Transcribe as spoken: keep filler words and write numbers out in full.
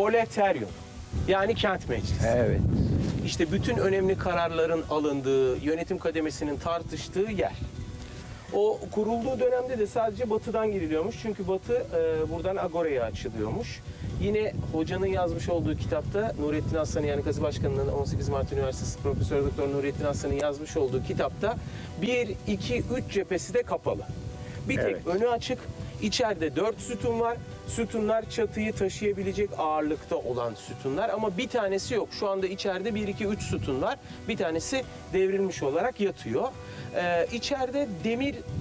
Boleterion. Yani kent meclisi. Evet. İşte bütün önemli kararların alındığı, yönetim kademesinin tartıştığı yer. O kurulduğu dönemde de sadece batıdan giriliyormuş. Çünkü batı e, buradan Agora'ya açılıyormuş. Yine hocanın yazmış olduğu kitapta Nurettin Aslan'ın, yani Kazı Başkanı'nın, on sekiz Mart Üniversitesi Profesör Doktor Nurettin Aslan'ın yazmış olduğu kitapta bir, iki, üç cephesi de kapalı. Bir tek Evet. önü açık. İçeride dört sütun var. Sütunlar çatıyı taşıyabilecek ağırlıkta olan sütunlar, ama bir tanesi yok. Şu anda içeride bir, iki, üç sütun var. Bir tanesi devrilmiş olarak yatıyor. Ee, içeride demir